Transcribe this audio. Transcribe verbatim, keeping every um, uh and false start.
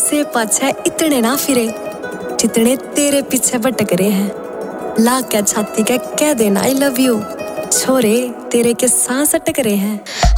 किससे पाछे इतने ना फिरे जितने तेरे पीछे भटक रहे हैं। ला क्या छाती के कह देना आई लव यू, छोरे तेरे के सांस अटक रहे हैं।